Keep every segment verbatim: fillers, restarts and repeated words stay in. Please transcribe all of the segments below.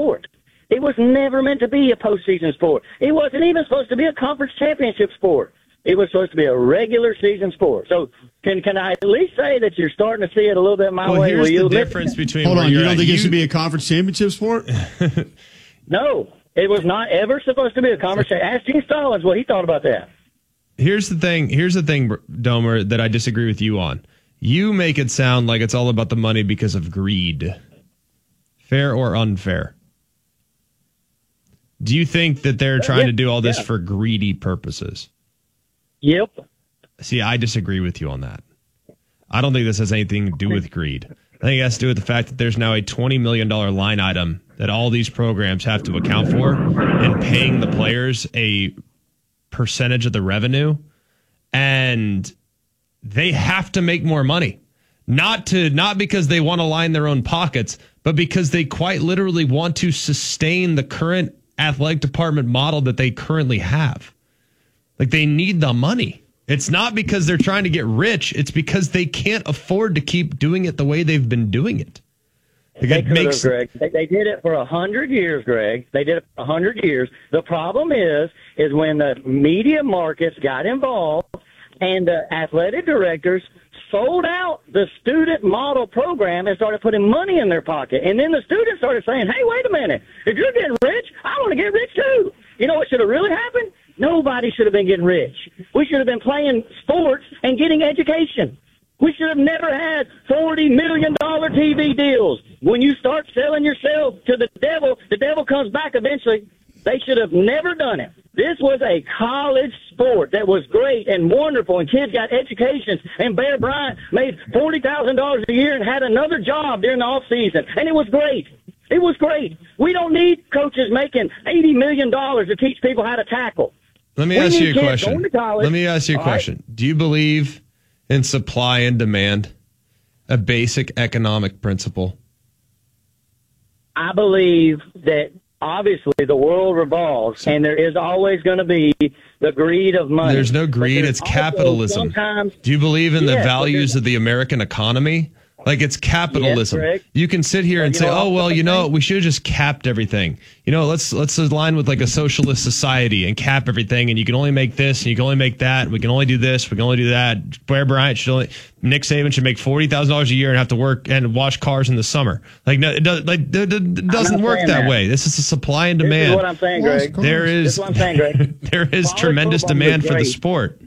sport. It was never meant to be a postseason sport. It wasn't even supposed to be a conference championship sport. It was supposed to be a regular season sport. So can can I at least say that you're starting to see it a little bit my well, way? Here's Will the you difference listen? between. Hold on, you don't at. think you, it should be a conference championship sport? No, it was not ever supposed to be a conference. Ask Gene Stallings what he thought about that. Here's the thing. Here's the thing, Domer, that I disagree with you on. You make it sound like it's all about the money because of greed. Fair or unfair? Do you think that they're trying yeah, to do all this yeah. for greedy purposes? Yep. See, I disagree with you on that. I don't think this has anything to do with greed. I think it has to do with the fact that there's now a twenty million dollars line item that all these programs have to account for in paying the players a percentage of the revenue. And they have to make more money. Not to not because they want to line their own pockets, but because they quite literally want to sustain the current athletic department model that they currently have. Like, they need the money. It's not because they're trying to get rich. It's because they can't afford to keep doing it the way they've been doing it. Like, They it could makes, have, Greg. They, they did it for a hundred years, Greg. They did it for a hundred years. The problem is, is when the media markets got involved and the athletic directors sold out the student model program and started putting money in their pocket. And then the students started saying, hey, wait a minute. If you're getting rich, I want to get rich too. You know what should have really happened? Nobody should have been getting rich. We should have been playing sports and getting education. We should have never had forty million dollars T V deals. When you start selling yourself to the devil, the devil comes back eventually. They should have never done it. This was a college sport that was great and wonderful, and kids got educations. And Bear Bryant made forty thousand dollars a year and had another job during the off season, and it was great. It was great. We don't need coaches making eighty million dollars to teach people how to tackle. Let me We ask need you a kids question. going to college. Let me ask you a All question. Do you believe in supply and demand, a basic economic principle? I believe that obviously the world revolves, and there is always going to be the greed of money. There's no But greed. there's It's also capitalism. sometimes- Do you believe in the Yes, but values there's- of the American economy? Like, it's capitalism. Yes, Greg. You can sit here But and you say, know, "Oh, well, you know, thing- we should have just capped everything. You know, let's let's align with like a socialist society and cap everything. And you can only make this, and you can only make that. We can only do this. We can only do that. Bear Bryant should only, Nick Saban should make forty thousand dollars a year and have to work and wash cars in the summer. Like, no, it, does, like, it it doesn't work saying that, that. way. This is a supply and This demand. is what I'm saying, Greg. There This is is what I'm saying, Greg. there is College tremendous football demand is for the great. sport.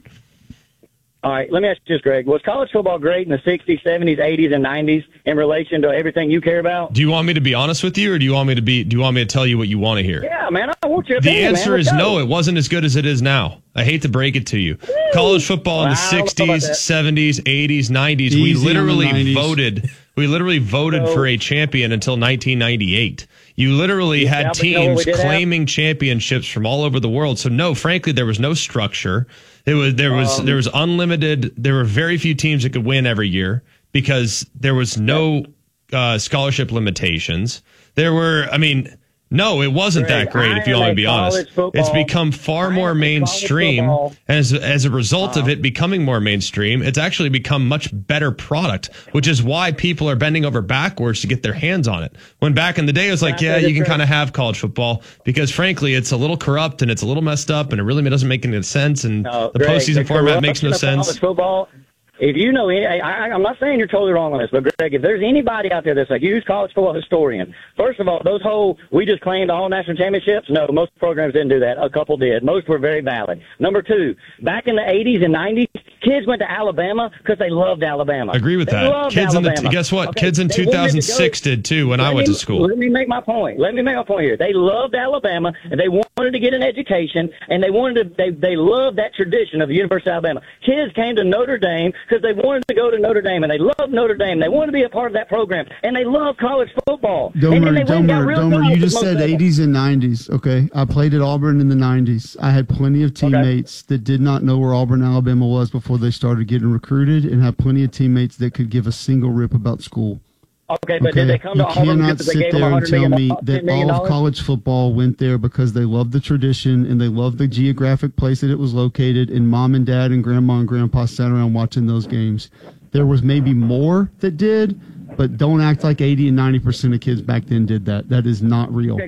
All right, let me ask you this, Greg. Was college football great in the sixties, seventies, eighties, and nineties in relation to everything you care about? Do you want me to be honest with you, or do you want me to be? Do you want me to tell you what you want to hear? Yeah, man, I want your The opinion, answer man. is Let's no. go. It wasn't as good as it is now. I hate to break it to you. College football in the Wow, I don't know about sixties, that. seventies, eighties, nineties, we Easy on the literally nineties. voted. We literally voted So- for a champion until nineteen ninety-eight. You literally Yeah, had but you know what teams we did have? claiming championships from all over the world. So no, frankly, there was no structure. It was there was Um, there was unlimited. There were very few teams that could win every year because there was no uh, scholarship limitations. There were, I mean, no, it wasn't Greg, that great. I If you am want a to be college honest, football- it's become far I more am a college mainstream. football- As as a result of it becoming more mainstream, it's actually become much better product, which is why people are bending over backwards to get their hands on it. When back in the day, it was like, Can I yeah, say you this, can Greg? kind of have college football because, frankly, it's a little corrupt and it's a little messed up and it really doesn't make any sense. And No, the Greg, postseason the format makes no corruption of sense. College football. If you know, any, I, I, I'm not saying you're totally wrong on this, but Greg, if there's anybody out there that's a huge college football historian, first of all, those whole we just claimed all national championships. No, most programs didn't do that. A couple did. Most were very valid. Number two, back in the eighties and nineties, kids went to Alabama because they loved Alabama. Agree with They that. loved Kids in Alabama. the guess what? Okay, Kids in they wanted to two thousand six go- did too when I Let went me- to school. Let me make my point. Let me make my point here. They loved Alabama, and they wanted to get an education, and they wanted to. They they loved that tradition of the University of Alabama. Kids came to Notre Dame because they wanted to go to Notre Dame, and they loved Notre Dame. They wanted to be a part of that program, and they loved college football. and then Domer, they went and got Domer, real Domer, jobs you with just most said of them. eighties and nineties, okay? I played at Auburn in the nineties. I had plenty of teammates that did not know where Auburn, Alabama was before they started getting recruited, and had plenty of teammates that could give a single rip about school. Okay, but Okay, did they come you to Auburn cannot because they sit gave them there and one hundred tell million me dollars, that ten million all of dollars? college football went there because they loved the tradition and they loved the geographic place that it was located, and mom and dad and grandma and grandpa sat around watching those games. There was maybe more that did, but don't act like eighty and ninety percent of kids back then did that. That is not real.